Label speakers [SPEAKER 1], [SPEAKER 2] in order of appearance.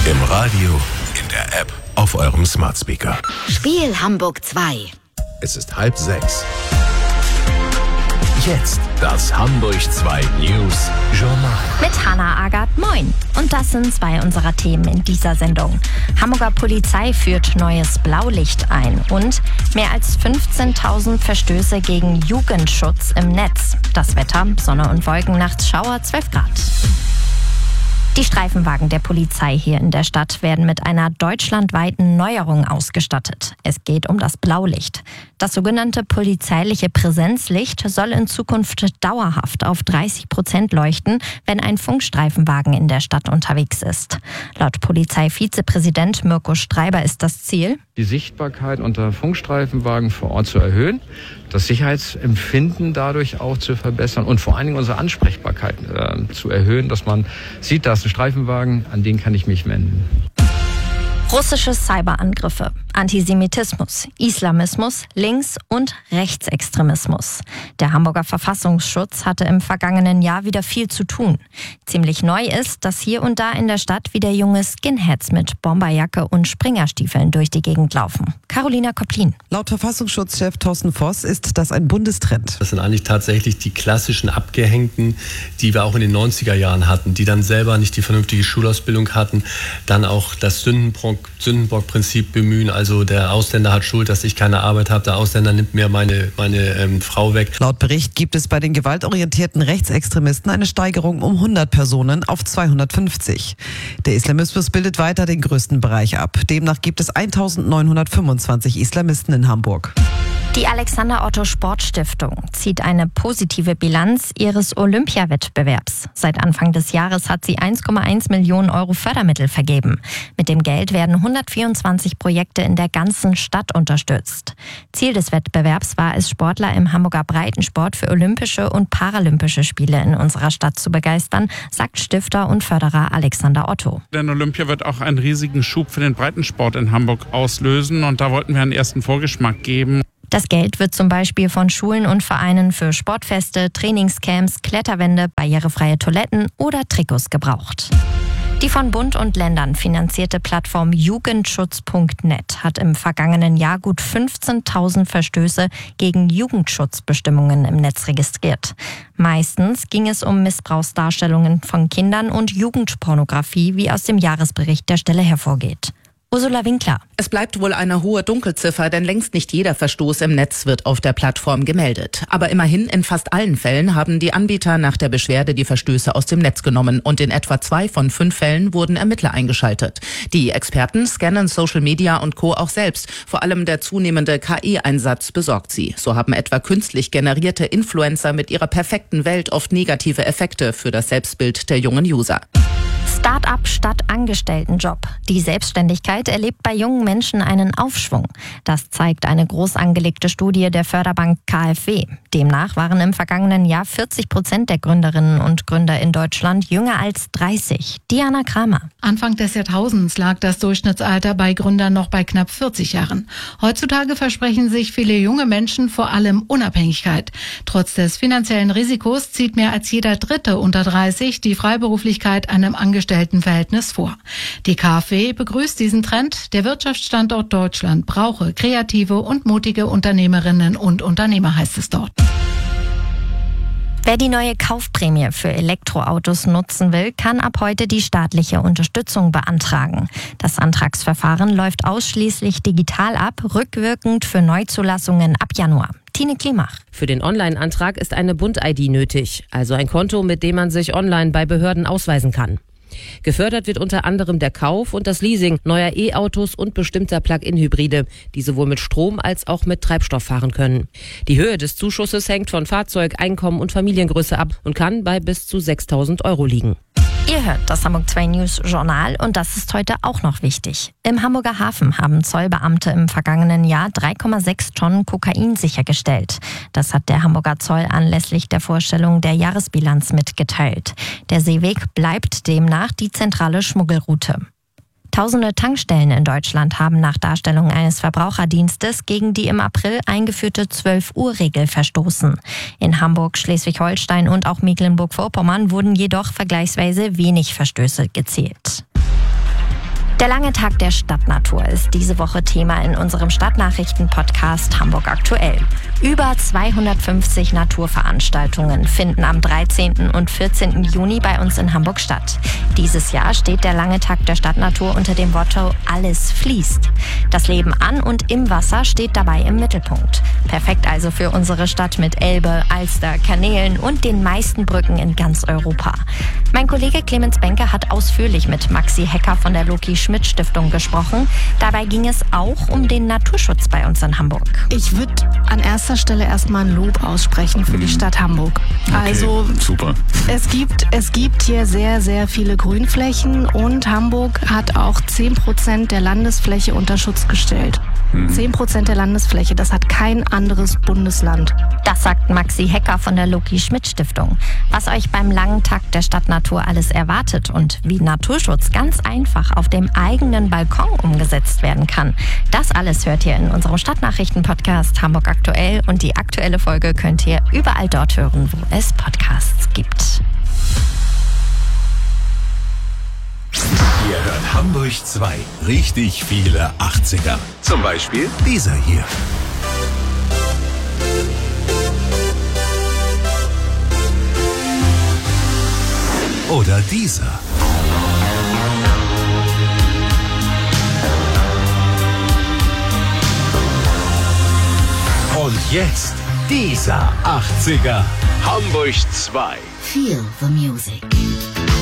[SPEAKER 1] Im Radio, in der App, auf eurem Smart Speaker.
[SPEAKER 2] Spiel Hamburg 2.
[SPEAKER 1] Es ist 5:30. Jetzt das Hamburg 2 News Journal.
[SPEAKER 3] Mit Hannah Agathe, moin. Und das sind zwei unserer Themen in dieser Sendung. Hamburger Polizei führt neues Blaulicht ein und mehr als 15.000 Verstöße gegen Jugendschutz im Netz. Das Wetter, Sonne und Wolken, nachts Schauer, 12 Grad. Die Streifenwagen der Polizei hier in der Stadt werden mit einer deutschlandweiten Neuerung ausgestattet. Es geht um das Blaulicht. Das sogenannte polizeiliche Präsenzlicht soll in Zukunft dauerhaft auf 30% leuchten, wenn ein Funkstreifenwagen in der Stadt unterwegs ist. Laut Polizeivizepräsident Mirko Streiber ist das Ziel,
[SPEAKER 4] die Sichtbarkeit unter Funkstreifenwagen vor Ort zu erhöhen, das Sicherheitsempfinden dadurch auch zu verbessern und vor allen Dingen unsere Ansprechbarkeit zu erhöhen, dass man sieht, da ist ein Streifenwagen, an den kann ich mich wenden.
[SPEAKER 3] Russische Cyberangriffe, Antisemitismus, Islamismus, Links- und Rechtsextremismus. Der Hamburger Verfassungsschutz hatte im vergangenen Jahr wieder viel zu tun. Ziemlich neu ist, dass hier und da in der Stadt wieder junge Skinheads mit Bomberjacke und Springerstiefeln durch die Gegend laufen. Carolina Koplin.
[SPEAKER 5] Laut Verfassungsschutzchef Thorsten Voss ist das ein Bundestrend.
[SPEAKER 6] Das sind eigentlich tatsächlich die klassischen Abgehängten, die wir auch in den 90er Jahren hatten, die dann selber nicht die vernünftige Schulausbildung hatten, dann auch das Sündenbock-Prinzip bemühen. Also der Ausländer hat Schuld, dass ich keine Arbeit habe. Der Ausländer nimmt mir meine Frau weg.
[SPEAKER 5] Laut Bericht gibt es bei den gewaltorientierten Rechtsextremisten eine Steigerung um 100 Personen auf 250. Der Islamismus bildet weiter den größten Bereich ab. Demnach gibt es 1925 Islamisten in Hamburg.
[SPEAKER 3] Die Alexander-Otto-Sport-Stiftung zieht eine positive Bilanz ihres Olympiawettbewerbs. Seit Anfang des Jahres hat sie 1,1 Millionen Euro Fördermittel vergeben. Mit dem Geld werden 124 Projekte in der ganzen Stadt unterstützt. Ziel des Wettbewerbs war es, Sportler im Hamburger Breitensport für Olympische und Paralympische Spiele in unserer Stadt zu begeistern, sagt Stifter und Förderer Alexander Otto.
[SPEAKER 7] Denn Olympia wird auch einen riesigen Schub für den Breitensport in Hamburg auslösen und da wollten wir einen ersten Vorgeschmack geben.
[SPEAKER 3] Das Geld wird zum Beispiel von Schulen und Vereinen für Sportfeste, Trainingscamps, Kletterwände, barrierefreie Toiletten oder Trikots gebraucht. Die von Bund und Ländern finanzierte Plattform Jugendschutz.net hat im vergangenen Jahr gut 15.000 Verstöße gegen Jugendschutzbestimmungen im Netz registriert. Meistens ging es um Missbrauchsdarstellungen von Kindern und Jugendpornografie, wie aus dem Jahresbericht der Stelle hervorgeht. Ursula Winkler.
[SPEAKER 8] Es bleibt wohl eine hohe Dunkelziffer, denn längst nicht jeder Verstoß im Netz wird auf der Plattform gemeldet. Aber immerhin, in fast allen Fällen haben die Anbieter nach der Beschwerde die Verstöße aus dem Netz genommen und in etwa 2 von 5 Fällen wurden Ermittler eingeschaltet. Die Experten scannen Social Media und Co. auch selbst. Vor allem der zunehmende KI-Einsatz besorgt sie. So haben etwa künstlich generierte Influencer mit ihrer perfekten Welt oft negative Effekte für das Selbstbild der jungen User.
[SPEAKER 3] Start-up statt Angestelltenjob. Die Selbstständigkeit erlebt bei jungen Menschen einen Aufschwung. Das zeigt eine groß angelegte Studie der Förderbank KfW. Demnach waren im vergangenen Jahr 40% der Gründerinnen und Gründer in Deutschland jünger als 30. Diana Kramer.
[SPEAKER 9] Anfang des Jahrtausends lag das Durchschnittsalter bei Gründern noch bei knapp 40 Jahren. Heutzutage versprechen sich viele junge Menschen vor allem Unabhängigkeit. Trotz des finanziellen Risikos zieht mehr als jeder Dritte unter 30 die Freiberuflichkeit einem Angestelltenverhältnis vor. Die KfW begrüßt diesen Trend. Der Wirtschaftsstandort Deutschland brauche kreative und mutige Unternehmerinnen und Unternehmer, heißt es dort.
[SPEAKER 3] Wer die neue Kaufprämie für Elektroautos nutzen will, kann ab heute die staatliche Unterstützung beantragen. Das Antragsverfahren läuft ausschließlich digital ab, rückwirkend für Neuzulassungen ab Januar. Tine Klimach.
[SPEAKER 10] Für den Online-Antrag ist eine Bund-ID nötig, also ein Konto, mit dem man sich online bei Behörden ausweisen kann. Gefördert wird unter anderem der Kauf und das Leasing neuer E-Autos und bestimmter Plug-in-Hybride, die sowohl mit Strom als auch mit Treibstoff fahren können. Die Höhe des Zuschusses hängt von Fahrzeug, Einkommen und Familiengröße ab und kann bei bis zu 6.000 Euro liegen.
[SPEAKER 3] Ihr hört das Hamburg 2 News Journal und das ist heute auch noch wichtig. Im Hamburger Hafen haben Zollbeamte im vergangenen Jahr 3,6 Tonnen Kokain sichergestellt. Das hat der Hamburger Zoll anlässlich der Vorstellung der Jahresbilanz mitgeteilt. Der Seeweg bleibt demnach die zentrale Schmuggelroute. Tausende Tankstellen in Deutschland haben nach Darstellung eines Verbraucherdienstes gegen die im April eingeführte 12-Uhr-Regel verstoßen. In Hamburg, Schleswig-Holstein und auch Mecklenburg-Vorpommern wurden jedoch vergleichsweise wenig Verstöße gezählt. Der lange Tag der Stadtnatur ist diese Woche Thema in unserem Stadtnachrichten-Podcast Hamburg aktuell. Über 250 Naturveranstaltungen finden am 13. und 14. Juni bei uns in Hamburg statt. Dieses Jahr steht der lange Tag der Stadtnatur unter dem Motto Alles fließt. Das Leben an und im Wasser steht dabei im Mittelpunkt. Perfekt also für unsere Stadt mit Elbe, Alster, Kanälen und den meisten Brücken in ganz Europa. Mein Kollege Clemens Benke hat ausführlich mit Maxi Hecker von der Loki-Schmidt-Stiftung gesprochen. Dabei ging es auch um den Naturschutz bei uns in Hamburg.
[SPEAKER 11] Ich würde an erster Stelle erstmal ein Lob aussprechen für die Stadt Hamburg.
[SPEAKER 12] Okay, also super.
[SPEAKER 11] Es gibt hier sehr, sehr viele Grünflächen und Hamburg hat auch 10% der Landesfläche unter Schutz gestellt. 10% der Landesfläche, das hat kein anderes Bundesland.
[SPEAKER 3] Das sagt Maxi Hecker von der Loki-Schmidt-Stiftung. Was euch beim langen Tag der Stadtnatur alles erwartet und wie Naturschutz ganz einfach auf dem eigenen Balkon umgesetzt werden kann, das alles hört ihr in unserem Stadtnachrichten-Podcast Hamburg aktuell und die aktuelle Folge könnt ihr überall dort hören, wo es Podcasts gibt.
[SPEAKER 1] Ihr hört Hamburg 2. Richtig viele 80er. Zum Beispiel dieser hier. Oder dieser. Und jetzt dieser 80er. Hamburg 2.
[SPEAKER 2] Feel the music.